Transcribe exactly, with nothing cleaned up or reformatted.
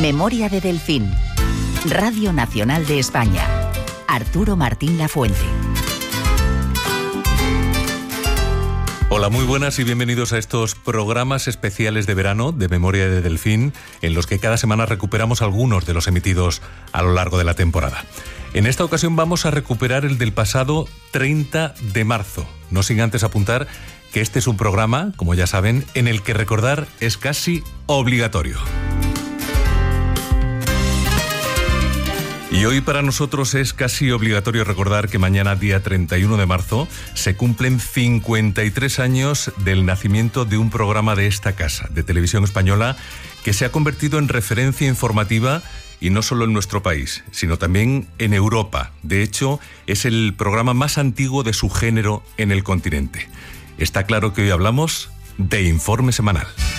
Memoria de Delfín. Radio Nacional de España. Arturo Martín Lafuente. Hola, muy buenas y bienvenidos a estos programas especiales de verano de Memoria de Delfín, en los que cada semana recuperamos algunos de los emitidos a lo largo de la temporada. En esta ocasión vamos a recuperar el del pasado treinta de marzo, no sin antes apuntar que este es un programa, como ya saben, en el que recordar es casi obligatorio. Y hoy para nosotros es casi obligatorio recordar que mañana, día treinta y uno de marzo, se cumplen cincuenta y tres años del nacimiento de un programa de esta casa, de Televisión Española, que se ha convertido en referencia informativa y no solo en nuestro país, sino también en Europa. De hecho, es el programa más antiguo de su género en el continente. Está claro que hoy hablamos de Informe Semanal.